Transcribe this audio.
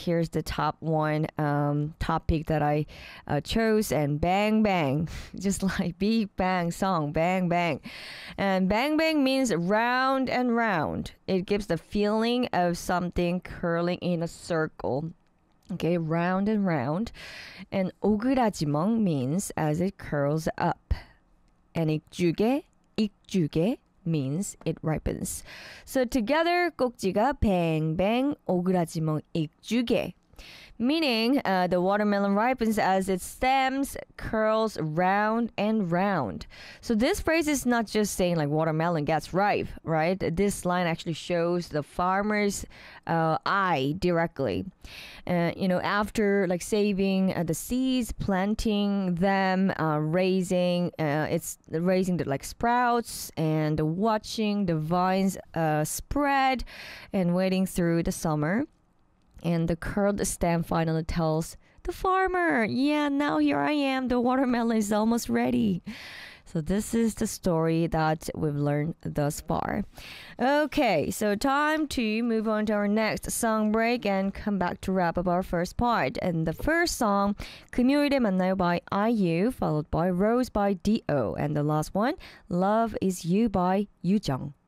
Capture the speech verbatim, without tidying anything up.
here's the top one um, topic that I uh, chose, and bang bang, just like Big Bang song, bang bang. And bang bang means round and round. It gives the feeling of something curling in a circle. Okay, round and round. And 오그라지멍 means as it curls up. And 익주게, 익주게 means it ripens. So together, 꼭지가 bang bang, 오그라지멍 익주게. Meaning uh, the watermelon ripens as its stems curls round and round. So this phrase is not just saying like watermelon gets ripe, right? This line actually shows the farmer's uh, eye directly. Uh, you know, after like saving uh, the seeds, planting them, uh, raising, uh, it's raising the like sprouts and watching the vines uh, spread and waiting through the summer. And the curled stem finally tells the farmer, yeah, now here I am. The watermelon is almost ready. So this is the story that we've learned thus far. Okay, so time to move on to our next song break and come back to wrap up our first part. And the first song, 금요일에 만나요 by I U, followed by Rose by D O. And the last one, Love Is You by Yoo Jung.